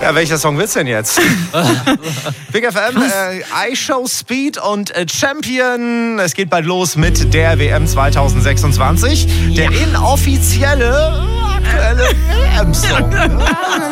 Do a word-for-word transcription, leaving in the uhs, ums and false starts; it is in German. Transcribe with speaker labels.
Speaker 1: Ja, welcher Song wird's denn jetzt? Big F M, äh, iShow Speed und äh, Champion. Es geht bald los mit der W M zwanzig sechsundzwanzig. Der inoffizielle, aktuelle W M-Song.